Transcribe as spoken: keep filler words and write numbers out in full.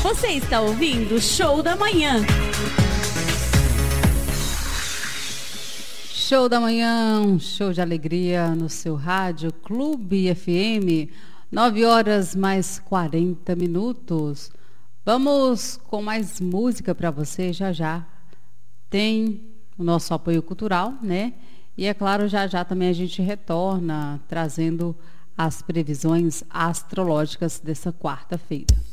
Você está ouvindo o Show da Manhã. Show da Manhã, um show de alegria no seu rádio Clube F M, nove horas mais quarenta minutos. Vamos com mais música para você já já. Tem o nosso apoio cultural, né? E é claro, já já também a gente retorna trazendo as previsões astrológicas dessa quarta-feira.